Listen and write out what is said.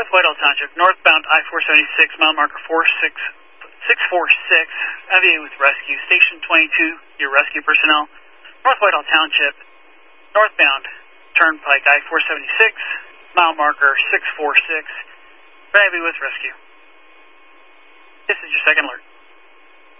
North Whitehall Township, northbound I-476, mile marker 646, NVA with rescue. Station 22, your rescue personnel. North Whitehall Township, northbound Turnpike I-476, mile marker 646, NVA with rescue. This is your second alert.